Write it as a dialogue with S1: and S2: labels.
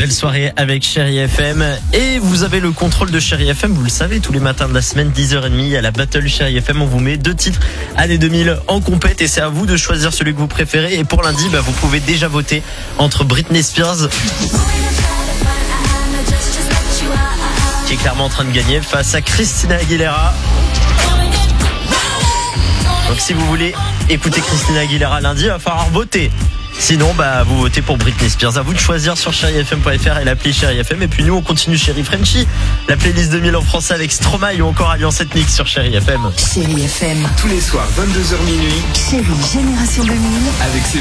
S1: belle soirée avec Chérie FM. Et vous avez le contrôle de Chérie FM, vous le savez, tous les matins de la semaine, 10h30, à la Battle Chérie FM, on vous met 2 titres années 2000 en compète et c'est à vous de choisir celui que vous préférez. Et pour lundi, vous pouvez déjà voter entre Britney Spears, qui est clairement en train de gagner, face à Christina Aguilera. Donc si vous voulez écouter Christina Aguilera lundi, il va falloir voter. Sinon, vous votez pour Britney Spears. À vous de choisir sur chérifm.fr et l'appli Chérie FM. Et puis nous, on continue Chérie Frenchy, la playlist 2000 en français avec Stromae ou encore Alliance Ethnique sur Chérie FM.
S2: Chérie FM.
S3: Tous les soirs, 22h minuit.
S2: Chérie Génération 2000.
S3: Avec